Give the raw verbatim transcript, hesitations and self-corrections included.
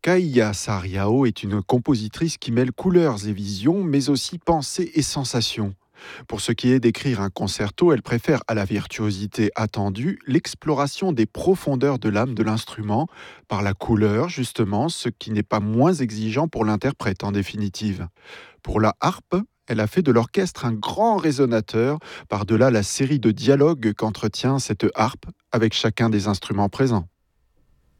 Kaya Sariao est une compositrice qui mêle couleurs et visions, mais aussi pensées et sensations. Pour ce qui est d'écrire un concerto, elle préfère à la virtuosité attendue l'exploration des profondeurs de l'âme de l'instrument, par la couleur justement, ce qui n'est pas moins exigeant pour l'interprète en définitive. Pour la harpe, elle a fait de l'orchestre un grand résonateur, par-delà la série de dialogues qu'entretient cette harpe avec chacun des instruments présents.